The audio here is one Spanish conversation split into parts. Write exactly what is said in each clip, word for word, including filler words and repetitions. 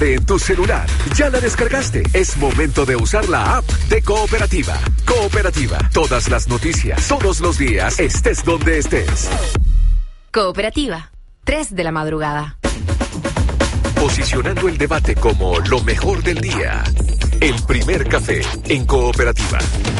siempre en tu celular. ¿Ya la descargaste? Es momento de usar la app de Cooperativa. Cooperativa, todas las noticias, todos los días, estés donde estés. Cooperativa, tres de la madrugada. Posicionando el debate como lo mejor del día. El primer café en Cooperativa.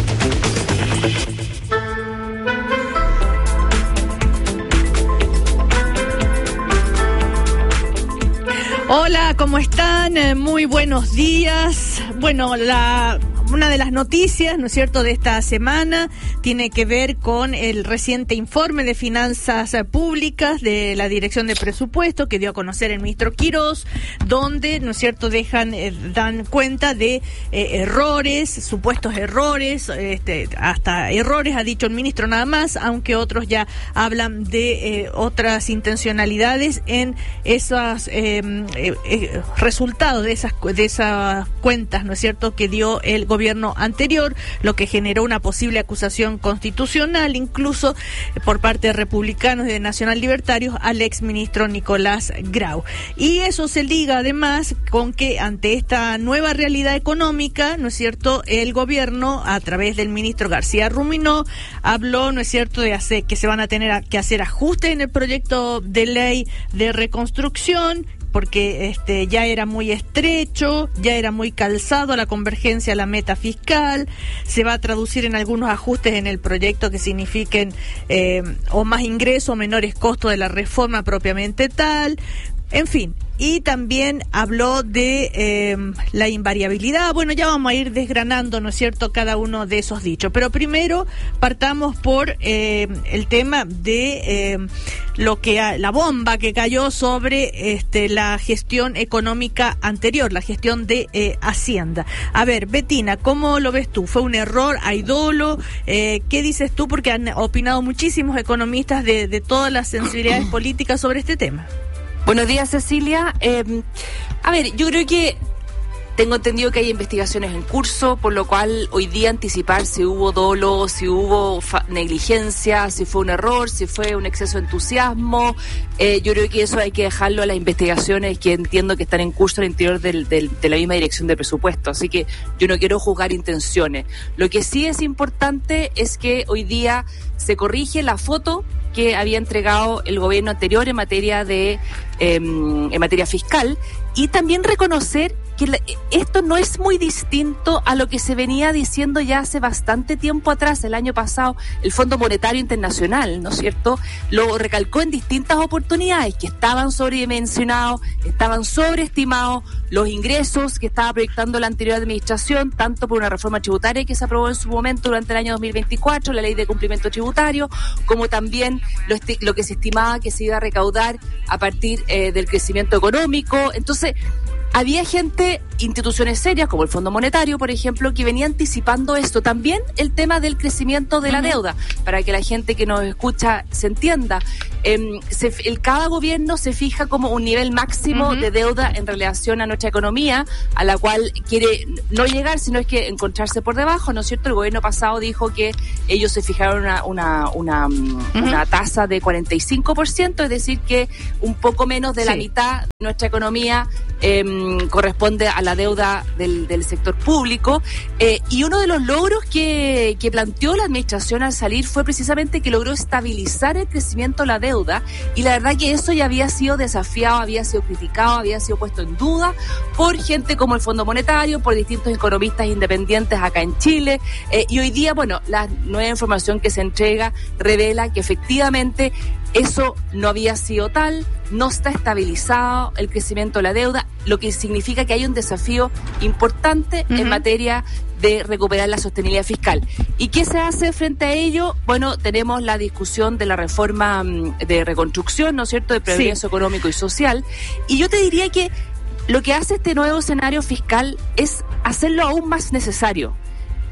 Hola, ¿cómo están? Eh, muy buenos días. Bueno, la... Una de las noticias, ¿no es cierto?, de esta semana tiene que ver con el reciente informe de finanzas públicas de la Dirección de Presupuesto que dio a conocer el ministro Quirós, donde, ¿no es cierto?, dejan, eh, dan cuenta de eh, errores, supuestos errores, este, hasta errores ha dicho el ministro nada más, aunque otros ya hablan de eh, otras intencionalidades en esos eh, eh, eh, resultados de esas, de esas cuentas, ¿no es cierto?, que dio el gobierno anterior, lo que generó una posible acusación constitucional, incluso por parte de republicanos y de nacional libertarios, al exministro Nicolás Grau. Y eso se liga además con que ante esta nueva realidad económica, ¿no es cierto?, el gobierno, a través del ministro García Ruminó, habló, ¿no es cierto?, de hacer, que se van a tener que hacer ajustes en el proyecto de ley de reconstrucción, porque este ya era muy estrecho, ya era muy calzado la convergencia a la meta fiscal, se va a traducir en algunos ajustes en el proyecto que signifiquen eh, o más ingresos o menores costos de la reforma propiamente tal, en fin. Y también habló de eh, la invariabilidad. Bueno, ya vamos a ir desgranando, ¿no es cierto?, cada uno de esos dichos. Pero primero partamos por eh, el tema de eh, lo que la bomba que cayó sobre este la gestión económica anterior, la gestión de eh, Hacienda. A ver, Betina, ¿cómo lo ves tú? ¿Fue un error? ¿Hay dolo? Eh, ¿Qué dices tú? Porque han opinado muchísimos economistas de, de todas las sensibilidades políticas sobre este tema. Buenos días, Cecilia. Eh, a ver, yo creo que tengo entendido que hay investigaciones en curso, por lo cual hoy día anticipar si hubo dolo, si hubo fa- negligencia, si fue un error, si fue un exceso de entusiasmo, eh, yo creo que eso hay que dejarlo a las investigaciones que entiendo que están en curso al interior del, del, de la misma dirección de presupuesto, así que yo no quiero juzgar intenciones. Lo que sí es importante es que hoy día se corrige la foto que había entregado el gobierno anterior en materia de eh, en materia fiscal, y también reconocer que la, esto no es muy distinto a lo que se venía diciendo ya hace bastante tiempo atrás. El año pasado el Fondo Monetario Internacional, ¿no es cierto?, lo recalcó en distintas oportunidades, que estaban sobredimensionados, estaban sobreestimados los ingresos que estaba proyectando la anterior administración, tanto por una reforma tributaria que se aprobó en su momento durante el año dos mil veinticuatro, la ley de cumplimiento tributario, como también lo, esti- lo que se estimaba que se iba a recaudar a partir eh, del crecimiento económico. Entonces, había gente, instituciones serias como el Fondo Monetario, por ejemplo, que venía anticipando esto. También el tema del crecimiento de la uh-huh. deuda, para que la gente que nos escucha se entienda. Eh, se, el, cada gobierno se fija como un nivel máximo uh-huh. de deuda en relación a nuestra economía, a la cual quiere no llegar, sino es que encontrarse por debajo, ¿no es cierto? El gobierno pasado dijo que ellos se fijaron una, una, una, uh-huh. una tasa de cuarenta y cinco por ciento, es decir, que un poco menos de sí. la mitad de nuestra economía eh, corresponde a la deuda del, del sector público, eh, y uno de los logros que, que planteó la administración al salir fue precisamente que logró estabilizar el crecimiento de la deuda, y la verdad que eso ya había sido desafiado, había sido criticado, había sido puesto en duda por gente como el Fondo Monetario, por distintos economistas independientes acá en Chile, eh, y hoy día, bueno, la nueva información que se entrega revela que efectivamente eso no había sido tal, no está estabilizado el crecimiento de la deuda, lo que significa que hay un desafío importante uh-huh. en materia de recuperar la sostenibilidad fiscal. ¿Y qué se hace frente a ello? Bueno, tenemos la discusión de la reforma de reconstrucción, ¿no es cierto?, de progreso sí. económico y social, y yo te diría que lo que hace este nuevo escenario fiscal es hacerlo aún más necesario.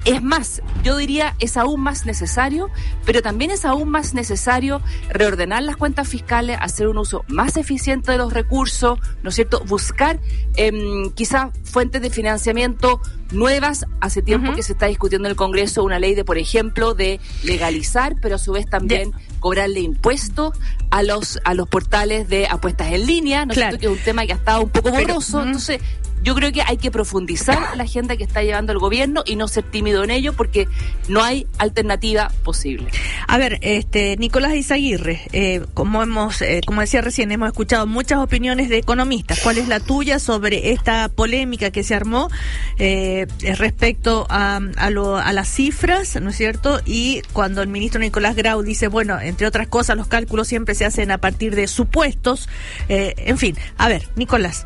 Es más, yo diría es aún más necesario, pero también es aún más necesario reordenar las cuentas fiscales, hacer un uso más eficiente de los recursos, ¿no es cierto? Buscar eh, quizás fuentes de financiamiento nuevas. Hace tiempo uh-huh. que se está discutiendo en el Congreso una ley de, por ejemplo, de legalizar, pero a su vez también de... cobrarle impuestos a los a los portales de apuestas en línea, ¿no es claro. cierto? Que es un tema que ha estado un poco borroso, pero, uh-huh. entonces yo creo que hay que profundizar la agenda que está llevando el gobierno y no ser tímido en ello porque no hay alternativa posible. A ver, este Nicolás Izaguirre, eh, como hemos, eh, como decía recién, hemos escuchado muchas opiniones de economistas. ¿Cuál es la tuya sobre esta polémica que se armó eh, respecto a, a, lo, a las cifras, ¿no es cierto? Y cuando el ministro Nicolás Grau dice, bueno, entre otras cosas, los cálculos siempre se hacen a partir de supuestos. Eh, en fin, a ver, Nicolás.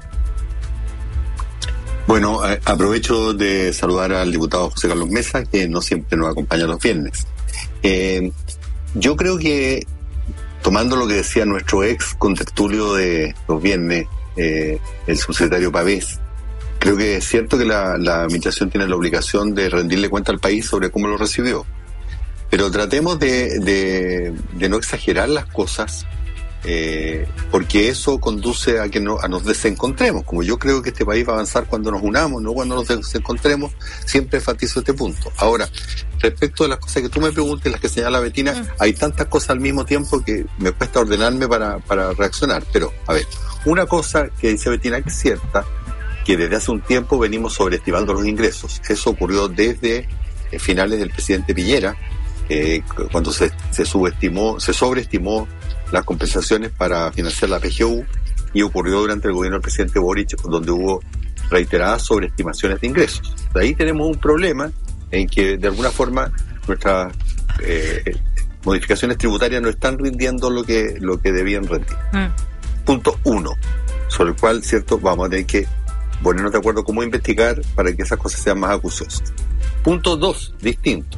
Bueno, aprovecho de saludar al diputado José Carlos Mesa, que no siempre nos acompaña los viernes. Eh, yo creo que, tomando lo que decía nuestro ex contertulio de los viernes, eh, el subsecretario Pavés, creo que es cierto que la, la administración tiene la obligación de rendirle cuenta al país sobre cómo lo recibió. Pero tratemos de, de, de no exagerar las cosas, Eh, porque eso conduce a que no, a nos desencontremos. Como yo creo que este país va a avanzar cuando nos unamos, no cuando nos desencontremos, siempre enfatizo este punto. Ahora, respecto de las cosas que tú me preguntas, las que señala Betina, mm. hay tantas cosas al mismo tiempo que me cuesta ordenarme para, para reaccionar. Pero, a ver, una cosa que dice Betina que es cierta, que desde hace un tiempo venimos sobreestimando los ingresos. Eso ocurrió desde eh, finales del presidente Piñera, eh, cuando se, se subestimó, se sobreestimó las compensaciones para financiar la P G U, y ocurrió durante el gobierno del presidente Boric, donde hubo reiteradas sobreestimaciones de ingresos. De ahí tenemos un problema en que de alguna forma nuestras eh, modificaciones tributarias no están rindiendo lo que lo que debían rendir. Mm. Punto uno, sobre el cual, cierto, vamos a tener que ponernos de acuerdo cómo investigar para que esas cosas sean más acuciosas. Punto dos, distinto.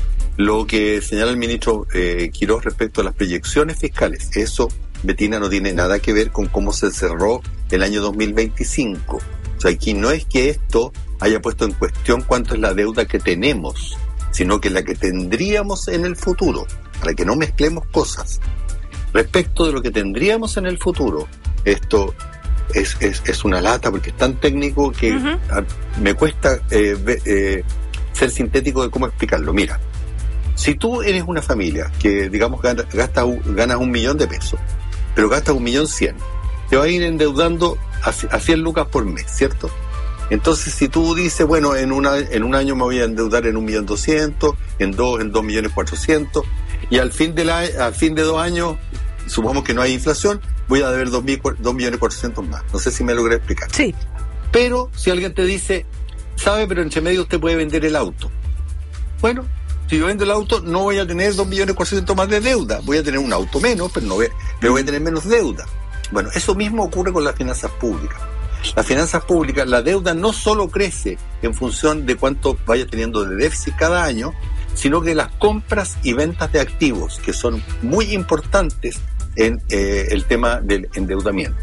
Lo que señala el ministro eh, Quiroz respecto a las proyecciones fiscales, eso, Betina, no tiene nada que ver con cómo se cerró el año dos mil veinticinco. O sea, aquí no es que esto haya puesto en cuestión cuánto es la deuda que tenemos, sino que la que tendríamos en el futuro, para que no mezclemos cosas. Respecto de lo que tendríamos en el futuro, esto es, es, es una lata porque es tan técnico que uh-huh. a, me cuesta eh, eh, ser sintético de cómo explicarlo. Mira, si tú eres una familia que, digamos, gana, gasta, ganas un millón de pesos, pero gastas un millón cien, te va a ir endeudando a, a cien lucas por mes, ¿cierto? Entonces, si tú dices, bueno, en una en un año me voy a endeudar en un millón doscientos, en dos, en dos millones cuatrocientos, y al fin de la, al fin de dos años, supongamos que no hay inflación, voy a deber dos millones cuatrocientos más. No sé si me logré explicar. Sí. Pero si alguien te dice, sabe, pero entre medio usted puede vender el auto. Bueno, si yo vendo el auto, no voy a tener dos millones cuatrocientos más de deuda. Voy a tener un auto menos, pero no voy, pero voy a tener menos deuda. Bueno, eso mismo ocurre con las finanzas públicas. Las finanzas públicas, la deuda no solo crece en función de cuánto vaya teniendo de déficit cada año, sino que las compras y ventas de activos, que son muy importantes en eh, el tema del endeudamiento.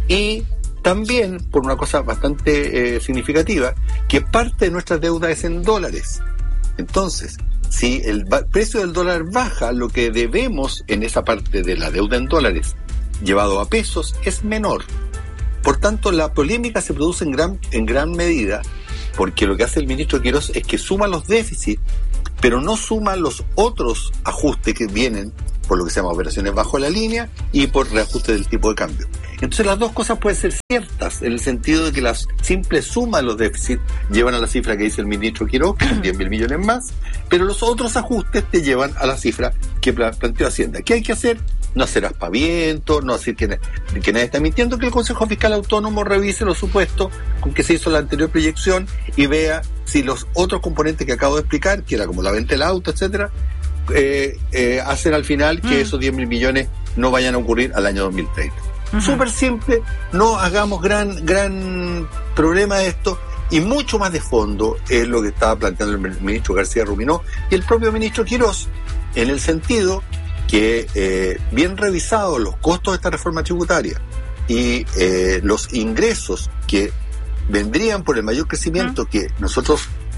Y también, por una cosa bastante eh, significativa, que parte de nuestra deuda es en dólares. Entonces, si el ba- precio del dólar baja, lo que debemos en esa parte de la deuda en dólares, llevado a pesos, es menor. Por tanto, la polémica se produce en gran, en gran medida porque lo que hace el ministro Quiroz es que suma los déficits, pero no suma los otros ajustes que vienen por lo que se llama operaciones bajo la línea y por reajuste del tipo de cambio. Entonces las dos cosas pueden ser ciertas, en el sentido de que la simple suma de los déficits llevan a la cifra que dice el ministro Quiroz, que son diez mil millones más, pero los otros ajustes te llevan a la cifra que planteó Hacienda. ¿Qué hay que hacer? No hacer aspavientos, no decir que, que nadie está mintiendo, que el Consejo Fiscal Autónomo revise los supuestos con que se hizo la anterior proyección y vea si los otros componentes que acabo de explicar, que era como la venta del auto, etcétera, eh, eh, hacen al final que mm. esos diez mil millones no vayan a ocurrir al año dos mil treinta. Uh-huh. Súper simple, no hagamos gran, gran problema de esto, y mucho más de fondo es lo que estaba planteando el ministro García Ruminó y el propio ministro Quiroz, en el sentido que eh, bien revisados los costos de esta reforma tributaria y eh, los ingresos que vendrían por el mayor crecimiento uh-huh. que nosotros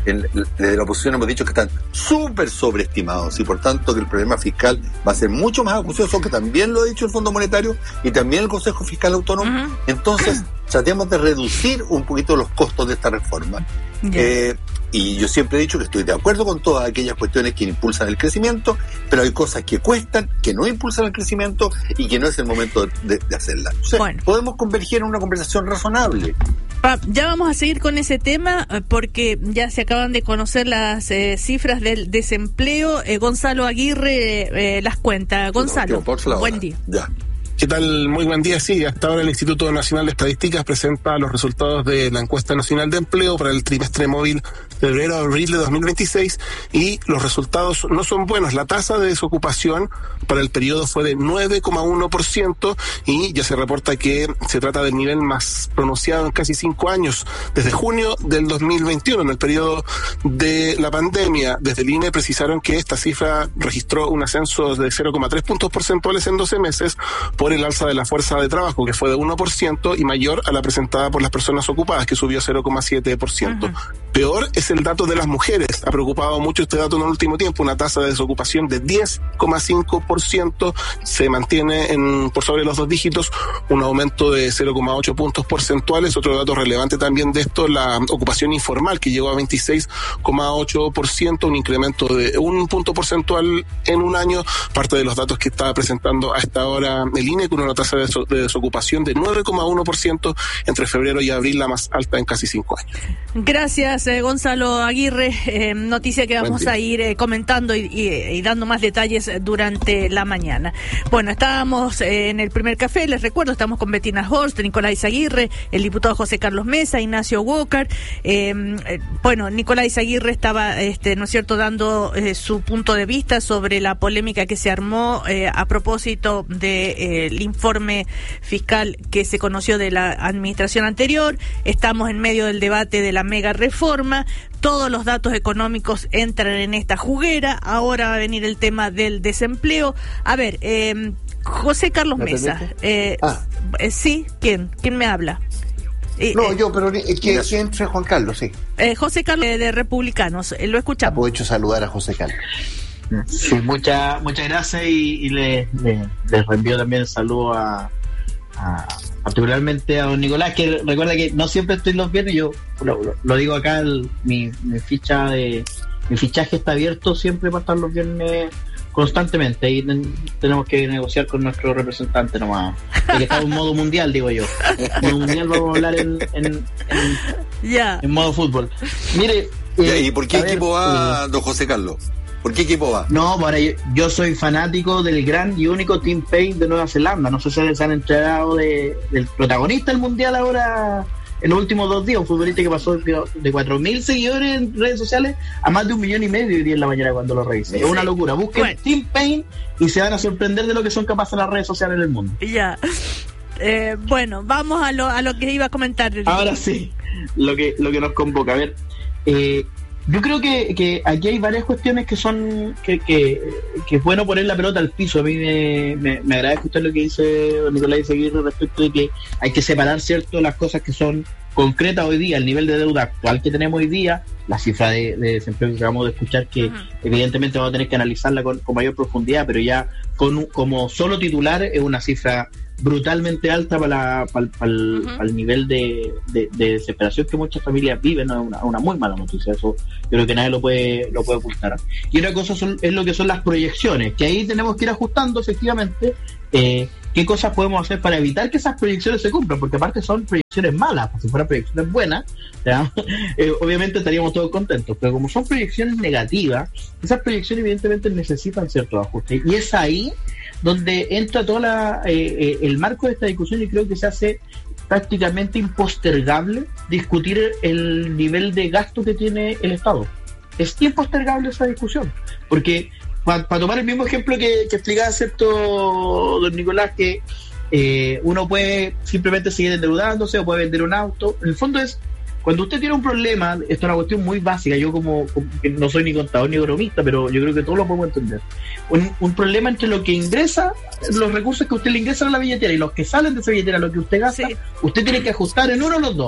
el, desde la oposición hemos dicho que están súper sobreestimados y por tanto que el problema fiscal va a ser mucho más acucioso, que también lo ha dicho el Fondo Monetario y también el Consejo Fiscal Autónomo. Uh-huh. Entonces, tratemos de reducir un poquito los costos de esta reforma. Yeah. Eh, y yo siempre he dicho que estoy de acuerdo con todas aquellas cuestiones que impulsan el crecimiento, pero hay cosas que cuestan, que no impulsan el crecimiento y que no es el momento de, de hacerlas. O sea, bueno, podemos converger en una conversación razonable. Ya vamos a seguir con ese tema porque ya se acaban de conocer las eh, cifras del desempleo. Eh, Gonzalo Aguirre eh, las cuenta. Gonzalo, no, buen día. Ya. ¿Qué tal? Muy buen día. Sí, hasta ahora el Instituto Nacional de Estadísticas presenta los resultados de la Encuesta Nacional de Empleo para el trimestre móvil febrero-abril de dos mil veintiséis y los resultados no son buenos. La tasa de desocupación para el periodo fue de nueve coma uno por ciento y ya se reporta que se trata del nivel más pronunciado en casi cinco años. Desde junio del dos mil veintiuno, en el periodo de la pandemia, desde el I N E precisaron que esta cifra registró un ascenso de cero coma tres puntos porcentuales en doce meses por el alza de la fuerza de trabajo, que fue de uno por ciento y mayor a la presentada por las personas ocupadas, que subió cero coma siete por ciento. Uh-huh. Peor es el dato de las mujeres. Ha preocupado mucho este dato en el último tiempo. Una tasa de desocupación de diez coma cinco por ciento se mantiene en por sobre los dos dígitos, un aumento de cero coma ocho puntos porcentuales. Otro dato relevante también de esto, la ocupación informal, que llegó a veintiséis coma ocho por ciento, un incremento de un punto porcentual en un año. Parte de los datos que estaba presentando a esta hora el I N E, con una tasa de desocupación de nueve coma uno por ciento entre febrero y abril, la más alta en casi cinco años. Gracias, eh, Gonzalo Aguirre. Eh, noticia que vamos a ir eh, comentando y, y, y dando más detalles durante la mañana. Bueno, estábamos eh, en el primer café, les recuerdo, estamos con Bettina Horst, Nicolás Aguirre, el diputado José Carlos Mesa, Ignacio Walker. Eh, eh, bueno, Nicolás Aguirre estaba, este, ¿no es cierto?, dando eh, su punto de vista sobre la polémica que se armó eh, a propósito del de, eh, informe fiscal que se conoció de la administración anterior. Estamos en medio del debate de la mega reforma. Todos los datos económicos entran en esta juguera. Ahora va a venir el tema del desempleo. A ver, eh, José Carlos Mesa. Eh, ah. eh, sí, ¿quién? ¿Quién me habla? Eh, no, eh, yo, pero eh, que, que entre Juan Carlos, sí. Eh, José Carlos eh, de Republicanos, eh, lo escuchamos. Aprovecho a saludar a José Carlos. Sí, muchas muchas gracias y, y le, le, les reenvío también el saludo a, a particularmente a don Nicolás, que recuerda que no siempre estoy los viernes. Yo lo, lo, lo digo acá, el, mi, mi ficha de mi fichaje está abierto siempre para estar los viernes constantemente. Ahí ten, tenemos que negociar con nuestro representante nomás, que está en modo mundial, digo yo. En modo mundial vamos a hablar en en, en, yeah. en modo fútbol. Mire, eh, ¿y por qué equipo ver, va eh, don José Carlos? ¿Por qué equipo va? No, para yo, yo soy fanático del gran y único Team Paine de Nueva Zelanda. No sé si se han enterado de, del protagonista del mundial ahora en los últimos dos días, un futbolista que pasó de cuatro mil seguidores en redes sociales a más de un millón y medio hoy día en la mañana cuando lo revisé. Sí. Es una locura. Busquen bueno. Team Paine y se van a sorprender de lo que son capaces las redes sociales en el mundo. Ya. Eh, bueno, vamos a lo a lo que iba a comentar. Ahora sí, lo que lo que nos convoca. A ver, eh, yo creo que, que aquí hay varias cuestiones que son que, que, que es bueno poner la pelota al piso. A mí me, me, me agradece usted lo que dice Nicolás Aguirre respecto de que hay que separar, cierto, las cosas que son concretas hoy día, el nivel de deuda actual que tenemos hoy día, la cifra de, de desempleo que acabamos de escuchar, que uh-huh. evidentemente vamos a tener que analizarla con, con mayor profundidad, pero ya con como solo titular es una cifra brutalmente alta para, para, para, el, uh-huh. para el nivel de, de, de desesperación que muchas familias viven. Es una, una muy mala noticia, eso yo creo que nadie lo puede lo puede ocultar. Y otra cosa son, es lo que son las proyecciones, que ahí tenemos que ir ajustando efectivamente eh, qué cosas podemos hacer para evitar que esas proyecciones se cumplan, porque aparte son proyecciones malas. Si fueran proyecciones buenas, eh, obviamente estaríamos todos contentos, pero como son proyecciones negativas, esas proyecciones evidentemente necesitan ciertos ajustes, y es ahí donde entra todo la, eh, eh, el marco de esta discusión. Y creo que se hace prácticamente impostergable discutir el nivel de gasto que tiene el Estado. Es impostergable esa discusión, porque para pa tomar el mismo ejemplo que, que explicaba, ¿cierto, don Nicolás, que eh, uno puede simplemente seguir endeudándose o puede vender un auto? En el fondo es, cuando usted tiene un problema, esto es una cuestión muy básica, yo como, como que no soy ni contador ni economista, pero yo creo que todos lo podemos entender. Un, un problema entre lo que ingresa, los recursos que usted le ingresan a la billetera y los que salen de esa billetera, lo que usted gasta, sí. Usted tiene que ajustar en uno de los dos.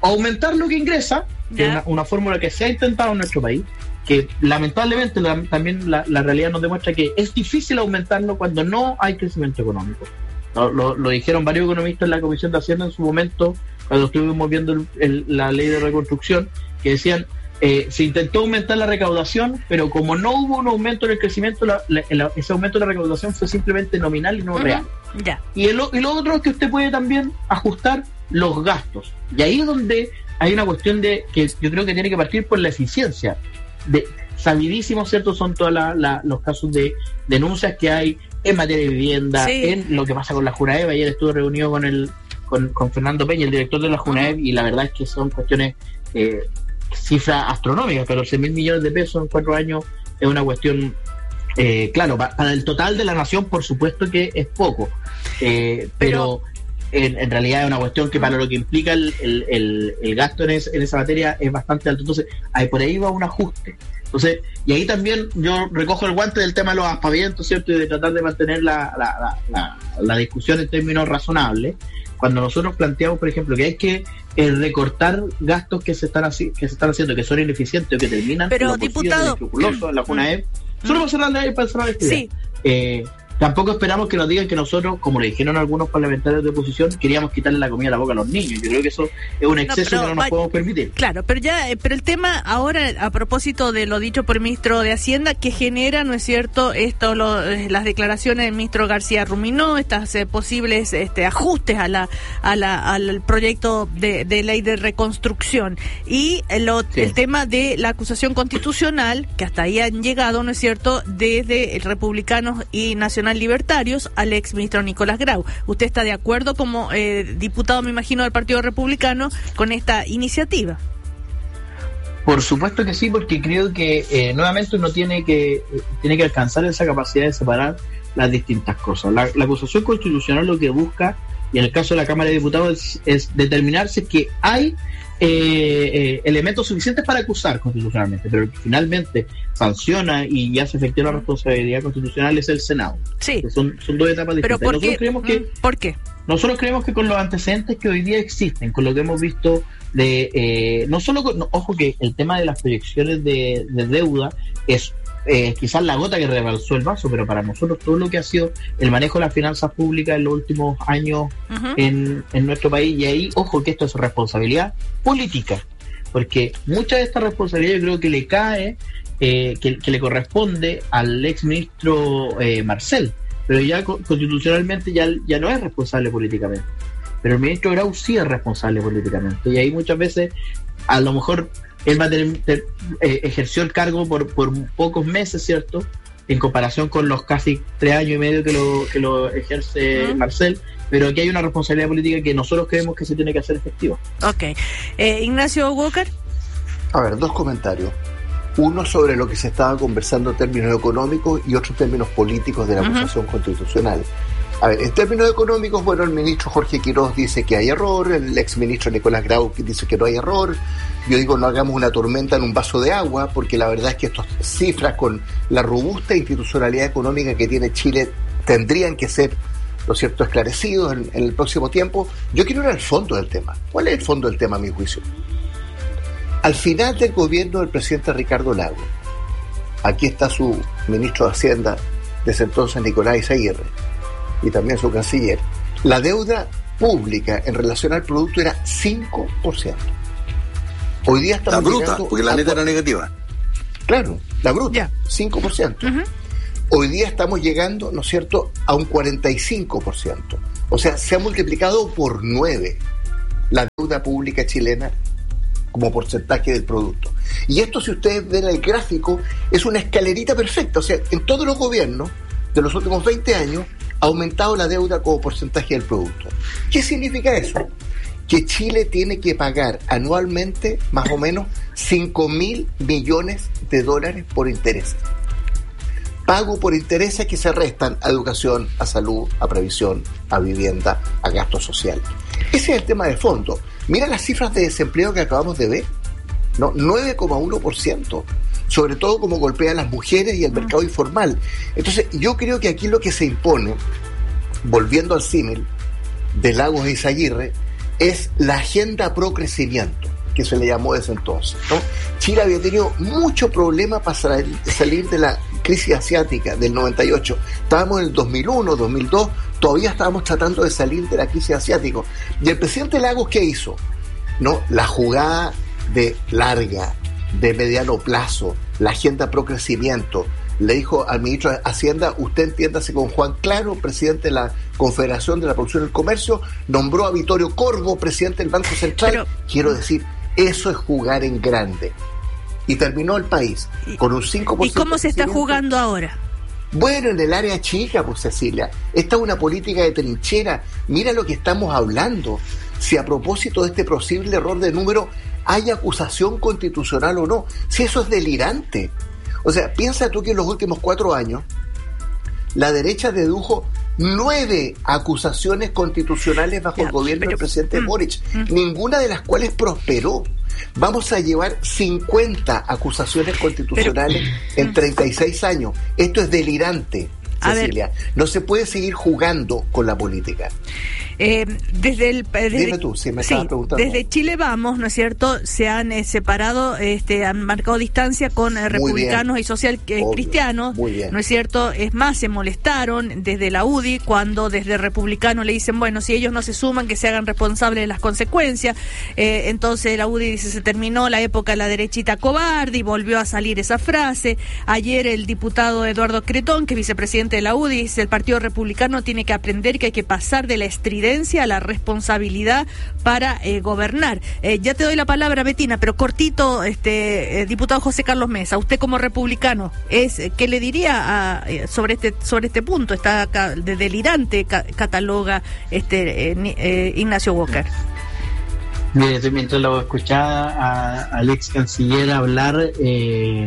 aumentar lo que ingresa, que es una, una fórmula que se ha intentado en nuestro país, que lamentablemente la, también la, la realidad nos demuestra que es difícil aumentarlo cuando no hay crecimiento económico. Lo, lo, lo dijeron varios economistas en la Comisión de Hacienda en su momento, cuando estuvimos viendo el, el, la ley de reconstrucción, que decían, eh, se intentó aumentar la recaudación, pero como no hubo un aumento en el crecimiento, la, la, la, ese aumento de la recaudación fue simplemente nominal y no uh-huh. real. Ya. Y, el, y lo otro es que usted puede también ajustar los gastos. Y ahí es donde hay una cuestión de que yo creo que tiene que partir por la eficiencia. De, sabidísimos, ¿cierto? Son todos la, la, los casos de denuncias que hay en materia de vivienda, sí. en lo que pasa con la Junaev. Ayer estuve reunido con el con, con Fernando Peña, el director de la Junaev, y la verdad es que son cuestiones, eh, cifras astronómicas, catorce mil millones de pesos en cuatro años es una cuestión, eh, claro, para, para el total de la nación, por supuesto que es poco, eh, pero, pero en, en realidad es una cuestión que para lo que implica el, el, el, el gasto en, es, en esa materia es bastante alto. Entonces, ahí por ahí va un ajuste. Entonces, y ahí también yo recojo el guante del tema de los aspavientos, ¿cierto? Y de tratar de mantener la, la, la, la, la discusión en términos razonables. Cuando nosotros planteamos, por ejemplo, que hay que eh, recortar gastos que se están así, que se están haciendo, que son ineficientes o que terminan pero, en los diputado, escrupulosos en la Junaev, mm, solo para cerrar la ley, para cerrar la actividad. Sí. Eh, Tampoco esperamos que nos digan que nosotros, como le dijeron algunos parlamentarios de oposición, queríamos quitarle la comida a la boca a los niños. Yo creo que eso es un exceso no, que no nos vaya, podemos permitir. Claro, pero ya, pero el tema ahora, a propósito de lo dicho por el ministro de Hacienda, que genera, ¿no es cierto?, esto, lo, las declaraciones del ministro García Ruminó, estas eh, posibles este, ajustes a la, a la, al proyecto de, de ley de reconstrucción. Y lo, sí. el tema de la acusación constitucional, que hasta ahí han llegado, ¿no es cierto?, desde republicanos y nacionales libertarios al ex ministro Nicolás Grau. ¿Usted está de acuerdo como eh, diputado, me imagino, del Partido Republicano con esta iniciativa? Por supuesto que sí, porque creo que eh, nuevamente uno tiene que tiene que alcanzar esa capacidad de separar las distintas cosas. La, la acusación constitucional lo que busca, y en el caso de la Cámara de Diputados, es, es determinar si es que hay Eh, eh, elementos suficientes para acusar constitucionalmente, pero el que finalmente sanciona y hace efectiva la responsabilidad constitucional es el Senado. Sí. Son, son dos etapas distintas. ¿Pero por nosotros qué? creemos que ¿Por qué? Nosotros creemos que con los antecedentes que hoy día existen, con lo que hemos visto de, eh, no solo, con, no, ojo que el tema de las proyecciones de, de deuda es Eh, quizás la gota que rebalsó el vaso, pero para nosotros todo lo que ha sido el manejo de las finanzas públicas en los últimos años uh-huh. en, en nuestro país, y ahí, ojo que esto es responsabilidad política, porque mucha de esta responsabilidad yo creo que le cae, eh, que, que le corresponde al ex ministro eh, Marcel, pero ya constitucionalmente ya, ya no es responsable políticamente, pero el ministro Grau sí es responsable políticamente, y ahí muchas veces a lo mejor él va a tener, ter, eh, ejerció el cargo por, por pocos meses, ¿cierto?, en comparación con los casi tres años y medio que lo, que lo ejerce uh-huh. Marcel, pero aquí hay una responsabilidad política que nosotros creemos que se tiene que hacer efectiva. Ok. Eh, Ignacio Walker. A ver, dos comentarios. Uno sobre lo que se estaba conversando en términos económicos y otro en términos políticos de la acusación uh-huh. constitucional. A ver, en términos económicos, bueno, el ministro Jorge Quiroz dice que hay error, el exministro Nicolás Grau dice que no hay error. Yo digo, no hagamos una tormenta en un vaso de agua, porque la verdad es que estas cifras, con la robusta institucionalidad económica que tiene Chile, tendrían que ser, ¿no es cierto?, esclarecidos en, en el próximo tiempo. Yo quiero ir al fondo del tema. ¿Cuál es el fondo del tema, a mi juicio? Al final del gobierno del presidente Ricardo Lagos, aquí está su ministro de Hacienda, desde entonces Nicolás Izaguirre, y también su canciller, la deuda pública en relación al producto era cinco por ciento. Hoy día estamos la bruta, llegando porque la a... neta era negativa. Claro, la bruta, yeah. cinco por ciento. Uh-huh. Hoy día estamos llegando, ¿no es cierto?, a un cuarenta y cinco por ciento. O sea, se ha multiplicado por nueve la deuda pública chilena como porcentaje del producto. Y esto, si ustedes ven el gráfico, es una escalerita perfecta. O sea, en todos los gobiernos de los últimos veinte años ha aumentado la deuda como porcentaje del producto. ¿Qué significa eso? Que Chile tiene que pagar anualmente más o menos cinco mil millones de dólares por intereses. Pago por intereses que se restan a educación, a salud, a previsión, a vivienda, a gasto social. Ese es el tema de fondo. Mira las cifras de desempleo que acabamos de ver, ¿no? nueve coma uno por ciento. Sobre todo como golpea a las mujeres y el mercado informal. Entonces, yo creo que aquí lo que se impone, volviendo al símil de Lagos e Izaguirre, es la agenda pro crecimiento, que se le llamó desde entonces, ¿no? Chile había tenido mucho problema para salir de la crisis asiática del noventa y ocho. Estábamos en el dos mil uno, dos mil dos, todavía estábamos tratando de salir de la crisis asiática. Y el presidente Lagos, ¿qué hizo? ¿No? La jugada de larga, de mediano plazo, la agenda pro crecimiento. Le dijo al ministro de Hacienda, usted entiéndase con Juan Claro, presidente de la Confederación de la Producción y el Comercio, nombró a Vittorio Corvo, presidente del Banco Central. Pero, quiero decir, eso es jugar en grande. Y terminó el país con un cinco por ciento. ¿Y cómo se está jugando ahora? Bueno, en el área chica, pues Cecilia. Esta es una política de trinchera. Mira lo que estamos hablando. Si a propósito de este posible error de número hay acusación constitucional o no. Si eso es delirante. O sea, piensa tú que en los últimos cuatro años la derecha dedujo nueve acusaciones constitucionales bajo ya, el gobierno pero, del presidente mm, Boric, mm. ninguna de las cuales prosperó. Vamos a llevar cincuenta acusaciones constitucionales pero, en treinta y seis años. Esto es delirante, Cecilia. No se puede seguir jugando con la política. Eh, desde el desde, Dime tú, si me estabas sí, preguntando. Desde Chile Vamos, ¿no es cierto? Se han eh, separado, este, han marcado distancia con eh, republicanos y social eh, cristianos, ¿no es cierto? Es más, se molestaron desde la U D I cuando desde republicanos le dicen, bueno, si ellos no se suman, que se hagan responsables de las consecuencias. Eh, entonces la U D I dice, se terminó la época de la derechita cobarde y volvió a salir esa frase. Ayer el diputado Eduardo Cretón, que es vicepresidente de la U D I, dice, el Partido Republicano tiene que aprender que hay que pasar de la estridencia a la responsabilidad para eh, gobernar. Eh, ya te doy la palabra, Betina, pero cortito, este eh, diputado José Carlos Mesa, usted como republicano, es ¿qué le diría a, eh, sobre este sobre este punto? Está acá, de delirante ca- cataloga este eh, eh, Ignacio Walker. Mire, mientras lo escuchaba al ex canciller hablar, eh,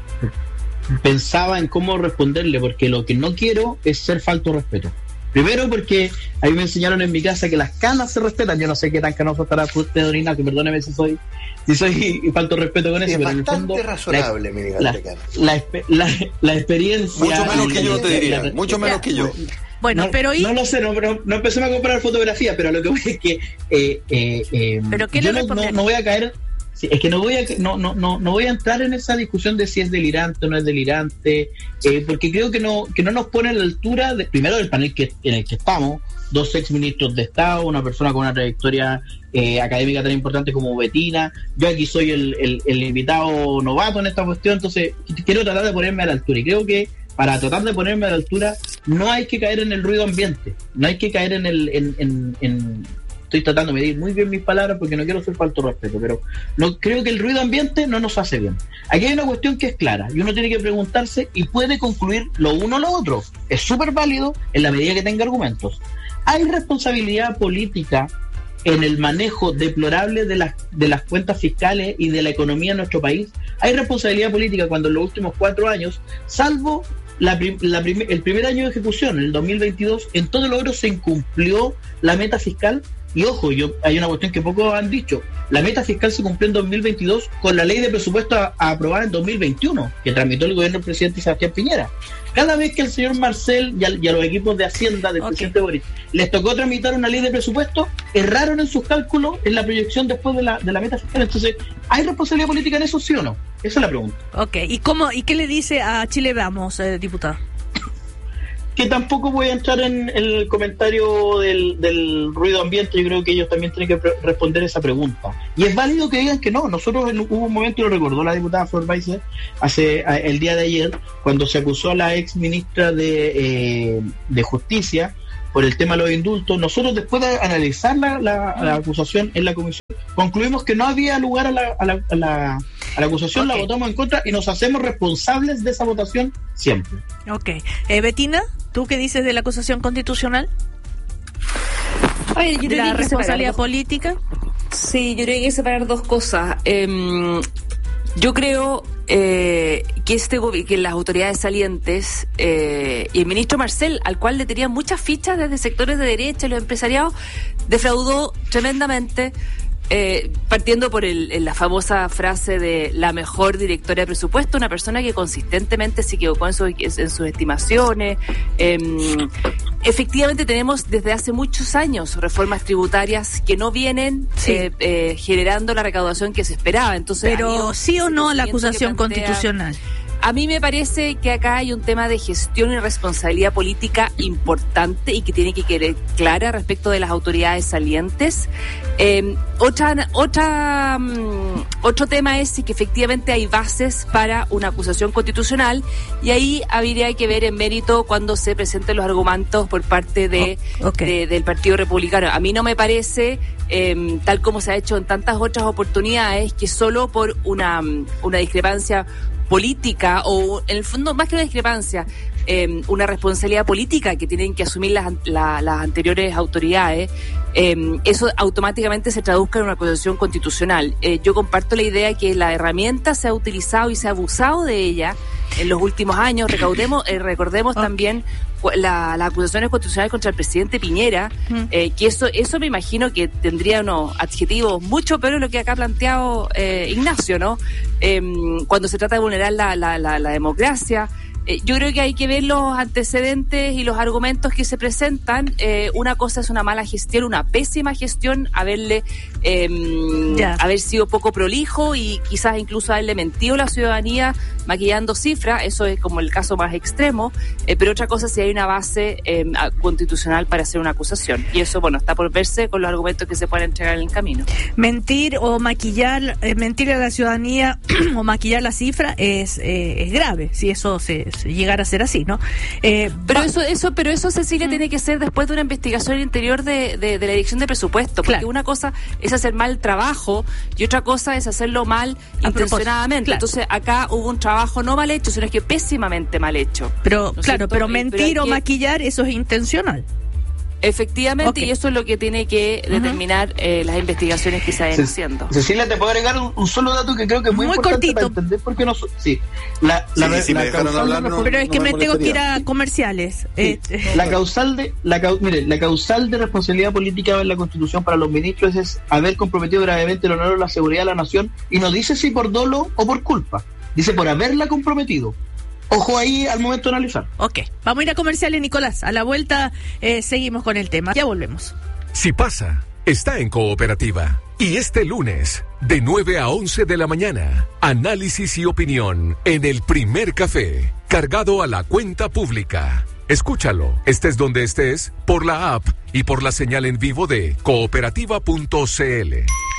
pensaba en cómo responderle, porque lo que no quiero es ser falto de respeto. Primero porque a mí me enseñaron en mi casa que las canas se respetan. Yo no sé qué tan canoso estará usted, don Ignacio, perdóneme si soy si soy falto de respeto con eso, es pero en el fondo bastante razonable, la, mi la, la, la, la experiencia mucho menos que yo la, te diría, la, mucho menos que yo. Bueno, no, pero y... no lo sé, no, no, no empecemos a comprar fotografía, pero lo que voy es que eh, eh, eh, ¿Pero qué yo le no, no, no voy a caer. Sí, es que no voy a no, no, no, no voy a entrar en esa discusión de si es delirante o no es delirante, eh, porque creo que no que no nos pone a la altura de, primero del panel que en el que estamos, dos ex ministros de Estado, una persona con una trayectoria eh, académica tan importante como Betina. Yo aquí soy el, el, el invitado novato en esta cuestión, entonces quiero tratar de ponerme a la altura, y creo que para tratar de ponerme a la altura no hay que caer en el ruido ambiente, no hay que caer en el en, en, en estoy tratando de medir muy bien mis palabras porque no quiero ser falto de respeto, pero no creo que el ruido ambiente no nos hace bien. Aquí hay una cuestión que es clara y uno tiene que preguntarse y puede concluir lo uno o lo otro. Es súper válido en la medida que tenga argumentos. ¿Hay responsabilidad política en el manejo deplorable de las, de las cuentas fiscales y de la economía en nuestro país? ¿Hay responsabilidad política cuando en los últimos cuatro años, salvo La, la prim, el primer año de ejecución, en el dos mil veintidós, en todo logro se incumplió la meta fiscal? Y ojo, yo hay una cuestión que pocos han dicho, la meta fiscal se cumplió en dos mil veintidós con la ley de presupuesto a, a aprobada en dos mil veintiuno, que tramitó el gobierno del presidente Sebastián Piñera. Cada vez que al señor Marcel y a, y a los equipos de Hacienda del okay. presidente Boric les tocó tramitar una ley de presupuesto, erraron en sus cálculos en la proyección después de la, de la meta fiscal. Entonces, ¿hay responsabilidad política en eso, sí o no? Esa es la pregunta. Ok, ¿y cómo y qué le dice a Chile Vamos, eh, diputado? Que tampoco voy a entrar en el comentario del, del ruido ambiente. Yo creo que ellos también tienen que pre- responder esa pregunta. Y es válido que digan que no. Nosotros en, hubo un momento, y lo recordó la diputada Flor Weiser hace a, el día de ayer, cuando se acusó a la ex ministra de, eh, de Justicia por el tema de los indultos. Nosotros, después de analizar la, la, la acusación en la comisión, concluimos que no había lugar a la, a la, a la, a la acusación, okay. La votamos en contra y nos hacemos responsables de esa votación siempre. Ok. Eh, Betina, ¿tú qué dices de la acusación constitucional? A ver, yo ¿De la responsabilidad dos... política? Sí, yo creo que hay que separar dos cosas. Eh, yo creo eh, que este que las autoridades salientes eh, y el ministro Marcel, al cual le tenían muchas fichas desde sectores de derecha y los empresariados, defraudó tremendamente. Eh, partiendo por el, la famosa frase de la mejor directora de presupuesto, una persona que consistentemente se equivocó en, su, en sus estimaciones, eh, efectivamente tenemos desde hace muchos años reformas tributarias que no vienen sí. eh, eh, generando la recaudación que se esperaba. Entonces, pero sí o no a la acusación plantea, constitucional. A mí me parece que acá hay un tema de gestión y responsabilidad política importante y que tiene que quedar clara respecto de las autoridades salientes. Eh, otra, otra, um, otro tema es si que efectivamente hay bases para una acusación constitucional y ahí habría que ver en mérito cuando se presenten los argumentos por parte de, oh, okay. de del Partido Republicano. A mí no me parece, eh, tal como se ha hecho en tantas otras oportunidades, que solo por una, una discrepancia política o en el fondo más que una discrepancia eh, una responsabilidad política que tienen que asumir las, la, las anteriores autoridades, eh, eso automáticamente se traduzca en una acusación constitucional. Eh, yo comparto la idea que la herramienta se ha utilizado y se ha abusado de ella en los últimos años. Recaudemos, eh, recordemos oh. también la, las acusaciones constitucionales contra el presidente Piñera, mm. eh, que eso eso me imagino que tendría unos adjetivos mucho peor de lo que acá ha planteado eh, Ignacio, ¿no? Eh, cuando se trata de vulnerar la, la, la, la democracia. Eh, yo creo que hay que ver los antecedentes y los argumentos que se presentan. Eh, una cosa es una mala gestión, una pésima gestión, haberle eh, yeah. haber sido poco prolijo y quizás incluso haberle mentido a la ciudadanía maquillando cifras. Eso es como el caso más extremo. Eh, pero otra cosa es si hay una base eh, constitucional para hacer una acusación. Y eso, bueno, está por verse con los argumentos que se pueden entregar en el camino. Mentir o maquillar, eh, mentir a la ciudadanía o maquillar la cifra es, eh, es grave, si eso se llegar a ser así, ¿no? Eh, pero va- eso, eso, pero eso, Cecilia, mm. tiene que ser después de una investigación interior de, de, de la dirección de presupuesto, porque claro. una cosa es hacer mal trabajo y otra cosa es hacerlo mal a intencionadamente. Claro. Entonces acá hubo un trabajo no mal hecho, sino que pésimamente mal hecho. Pero ¿no claro, pero mentir pero o que... maquillar, eso es intencional. Efectivamente, okay. y eso es lo que tiene que Uh-huh. determinar eh, las investigaciones que se vayan haciendo. Cecilia, te puedo agregar un, un solo dato que creo que es muy, muy importante cortito. para entender por qué no... Sí, la, sí, la, si la me dejaron hablar, no, pero es que no me, me tengo que ir molestaría. a comerciales. Sí. Eh, La causal de la cau, mire, la causal de responsabilidad política en la Constitución para los ministros es haber comprometido gravemente el honor o la seguridad de la nación, y no dice si por dolo o por culpa, dice por haberla comprometido. Ojo ahí al momento de analizar. Ok, vamos a ir a comerciales, Nicolás. A la vuelta eh, seguimos con el tema. Ya volvemos. Si pasa, está en Cooperativa. Y este lunes, de nueve a once de la mañana, análisis y opinión en el Primer Café, cargado a la cuenta pública. Escúchalo, estés donde estés, por la app y por la señal en vivo de cooperativa punto c l.